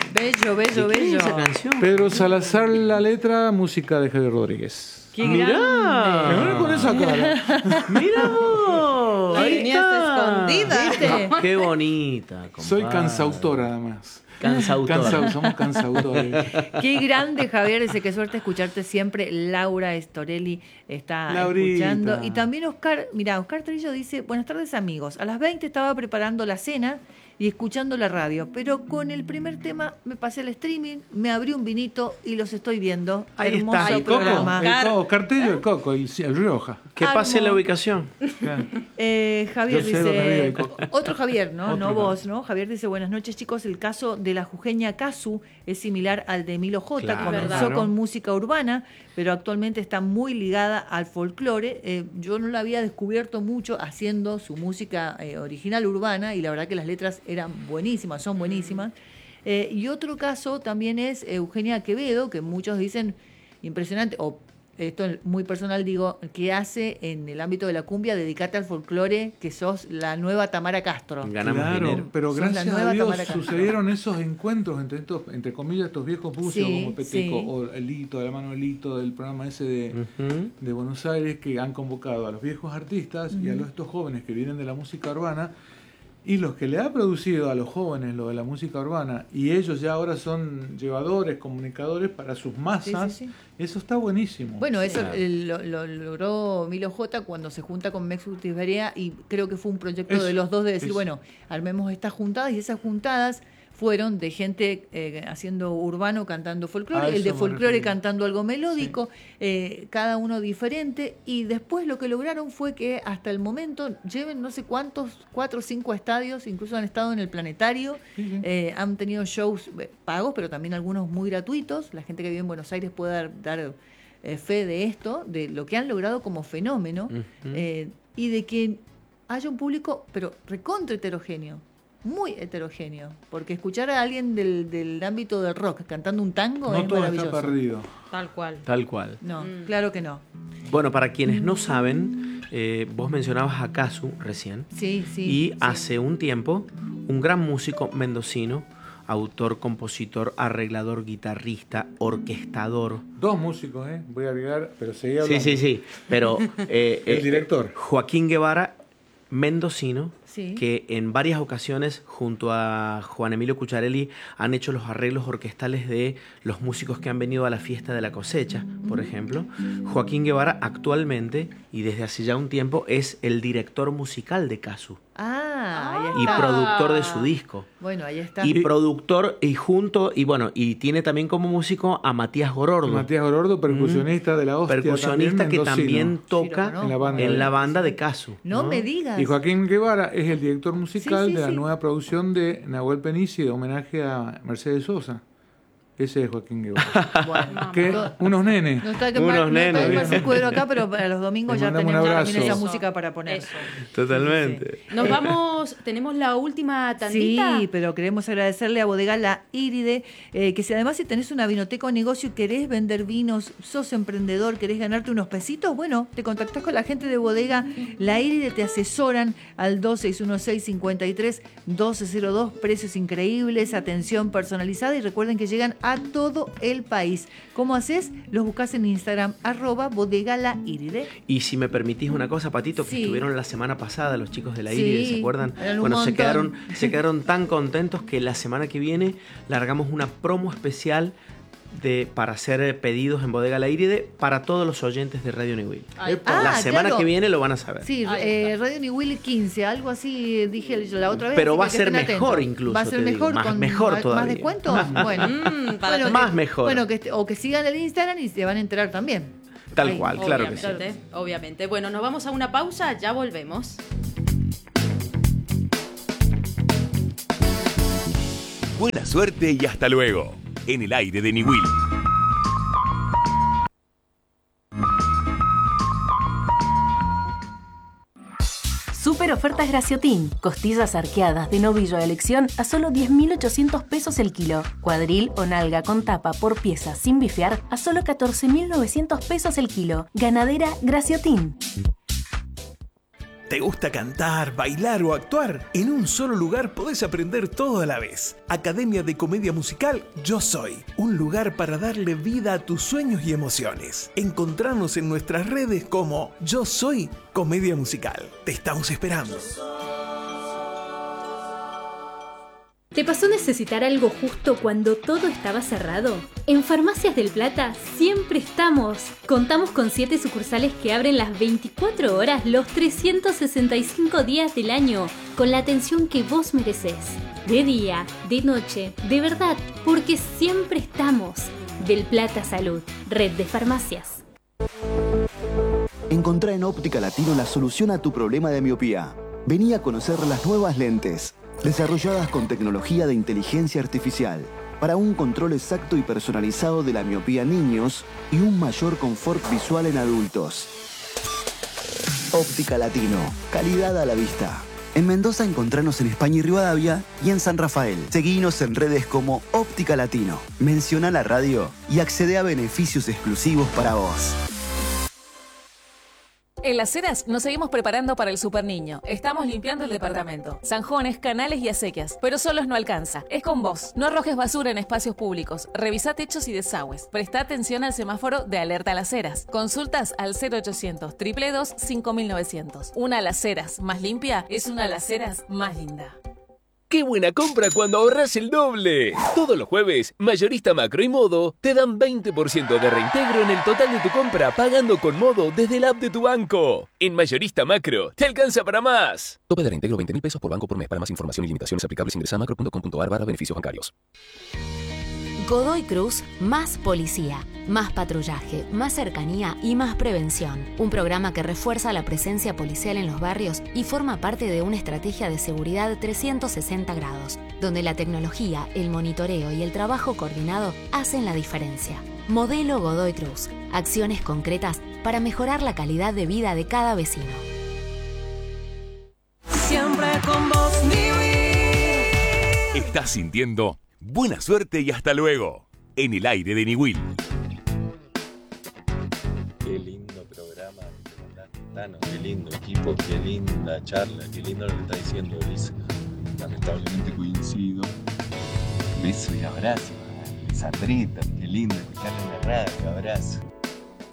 Bello, bello, bello. Esa canción. Pedro Salazar, la letra, música de Javier Rodríguez. ¡Qué Mirá. Me grande! voy con esa cara. ¡Mira vos! La Ahí tenías está. escondida. ¿Viste? Qué bonita, compadre. Soy cansautor, además. Cansautor. Somos cansautores. Qué grande, Javier. Dice qué suerte escucharte siempre. Laura Estorelli está Laurita. escuchando. Y también Oscar, mira, Oscar Trillo dice, buenas tardes amigos. A las 20 estaba preparando la cena y escuchando la radio, pero con el primer tema me pasé al streaming, me abrí un vinito y los estoy viendo. Ahí Hermoso está. El Coco, programa. Oscar Tello, el Coco, el Rioja. Que pase Armo. la ubicación. Javier Yo sé lo que dice, vive el Coco. otro Javier, ¿no? Otro No Javier. vos, ¿no? Javier dice, buenas noches chicos, el caso de la jujeña Casu es similar al de Milo J. Claro. Comenzó Claro. con música urbana, pero actualmente está muy ligada al folclore. Yo no la había descubierto mucho haciendo su música original urbana y la verdad que las letras eran buenísimas, son buenísimas. Y otro caso también es Eugenia Quevedo, que muchos dicen impresionante, o esto es muy personal, digo, que hace en el ámbito de la cumbia, dedicarte al folclore, que sos la nueva Tamara Castro. Ganamos Claro, dinero. pero Sos la gracias nueva a Dios Tamara Castro. sucedieron esos encuentros entre comillas, estos viejos músicos Sí, como Peteco sí. o el Lito, de la mano del Lito, del programa ese de Buenos Aires, que han convocado a los viejos artistas y a estos jóvenes que vienen de la música urbana, y los que le ha producido a los jóvenes lo de la música urbana, y ellos ya ahora son llevadores, comunicadores para sus masas, Sí, sí, sí. eso está buenísimo. Bueno, eso Claro. lo logró Milo J cuando se junta con Mex Urtizberea y creo que fue un proyecto Eso, de los dos de decir, eso. bueno, armemos estas juntadas y esas juntadas fueron de gente haciendo urbano cantando folclore, A el de eso me folclore refería. cantando algo melódico, cada uno diferente y después lo que lograron fue que hasta el momento lleven no sé cuántos, 4 o 5 estadios, incluso han estado en el Planetario, Sí, sí. han tenido shows pagos, pero también algunos muy gratuitos, la gente que vive en Buenos Aires puede dar fe de esto, de lo que han logrado como fenómeno, y de que haya un público, pero recontra heterogéneo, muy heterogéneo, porque escuchar a alguien del ámbito del rock cantando un tango No es todo maravilloso. está perdido. Tal cual. Tal cual. No, claro que no. Bueno, para quienes no saben, vos mencionabas a Casu recién. Sí, sí. Y sí. hace un tiempo, un gran músico mendocino, autor, compositor, arreglador, guitarrista, orquestador. 2 músicos, voy a agregar, pero seguí Sí, hablando. sí. Pero El director. Joaquín Guevara, mendocino, Sí. que en varias ocasiones junto a Juan Emilio Cucharelli han hecho los arreglos orquestales de los músicos que han venido a la fiesta de la cosecha, por ejemplo. Joaquín Guevara actualmente y desde hace ya un tiempo es el director musical de Casu Ahí y está. productor de su disco. Bueno, ahí está. Y productor y tiene también como músico a Matías Gorordo, Matías Gorordo, percusionista de la hostia. percusionista que también Sí, lo toca conozco. En la banda. de Casu. No me digas. Y Joaquín Guevara es el director musical Sí, sí, de la sí. nueva producción de Nahuel Penici de homenaje a Mercedes Sosa. Ese es Joaquín Guevara. Bueno, que unos nenes. no está que Unos no está nenes. el Marcel Cuero acá, pero para los domingos Le ya mandamos un tenemos abrazo. también esa Eso, música para poner. eso. Totalmente. Nos vamos, tenemos la última tandita. Sí, pero queremos agradecerle a Bodega La Íride, que si además si tenés una vinoteca o negocio y querés vender vinos, sos emprendedor, querés ganarte unos pesitos, bueno, te contactás con la gente de Bodega La Íride, te asesoran al 261653-1202, precios increíbles, atención personalizada y recuerden que llegan a todo el país. ¿Cómo haces? Los buscas en Instagram, @Bodega La Íride. Y si me permitís una cosa, Patito, que Sí. estuvieron la semana pasada los chicos de la Sí, Íride, ¿se acuerdan? eran un Bueno, se montón. quedaron tan contentos que la semana que viene largamos una promo especial para hacer pedidos en Bodega La Íride para todos los oyentes de Radio New Will. Ahí Epa. La semana claro. que viene lo van a saber. Sí, Ahí está. Radio New Will 15, algo así dije yo la otra vez. Pero así va a que ser estén mejor atentos. incluso, Va a ser te digo, mejor, más- con mejor más todavía. descuentos. Bueno, para bueno, más mejor. Bueno, o que sigan el Instagram y se van a enterar también. Tal Ahí. cual, claro que sí. Obviamente. Bueno, nos vamos a una pausa, ya volvemos. Buena suerte y hasta luego. En el aire de Niwil. Super ofertas Graciotín. Costillas arqueadas de novillo a elección a solo 10.800 pesos el kilo. Cuadril o nalga con tapa por pieza sin bifear a solo 14.900 pesos el kilo. Ganadera Graciotín. ¿Te gusta cantar, bailar o actuar? En un solo lugar podés aprender todo a la vez. Academia de Comedia Musical Yo Soy. Un lugar para darle vida a tus sueños y emociones. Encontrarnos en nuestras redes como Yo Soy Comedia Musical. Te estamos esperando. ¿Te pasó necesitar algo justo cuando todo estaba cerrado? En Farmacias del Plata siempre estamos. Contamos con 7 sucursales que abren las 24 horas los 365 días del año, con la atención que vos merecés. De día, de noche, de verdad, porque siempre estamos. Del Plata Salud, red de farmacias. Encontrá en Óptica Latino la solución a tu problema de miopía. Vení a conocer las nuevas lentes, desarrolladas con tecnología de inteligencia artificial, para un control exacto y personalizado de la miopía en niños y un mayor confort visual en adultos. Óptica Latino, calidad a la vista. En Mendoza encontranos en España y Rivadavia y en San Rafael. Seguinos en redes como Óptica Latino. Menciona la radio y accede a beneficios exclusivos para vos. En Las Heras nos seguimos preparando para el Super Niño. Estamos limpiando el departamento. Zanjones, canales y acequias. Pero solos no alcanza. Es con vos. No arrojes basura en espacios públicos. Revisa techos y desagües. Presta atención al semáforo de alerta a Las Heras. Consultas al 0800 222 5900. Una Las Heras más limpia es una Las Heras más linda. ¡Qué buena compra cuando ahorras el doble! Todos los jueves, Mayorista Macro y Modo te dan 20% de reintegro en el total de tu compra pagando con Modo desde la app de tu banco. En Mayorista Macro, te alcanza para más. Tope de reintegro 20.000 pesos por banco por mes. Para más información y limitaciones aplicables ingresa a macro.com.ar/beneficios bancarios. Godoy Cruz, más policía, más patrullaje, más cercanía y más prevención. Un programa que refuerza la presencia policial en los barrios y forma parte de una estrategia de seguridad 360 grados, donde la tecnología, el monitoreo y el trabajo coordinado hacen la diferencia. Modelo Godoy Cruz. Acciones concretas para mejorar la calidad de vida de cada vecino. Siempre con vos, Niwil. Estás sintiendo buena suerte y hasta luego. En el aire de Niwil. Qué lindo programa que te mandaste, Tano. Qué lindo equipo, qué linda charla, qué lindo lo que está diciendo Ulises. Lamentablemente coincido. Beso y abrazo. Sandrita, qué lindo escucharla en la radio. Abrazo.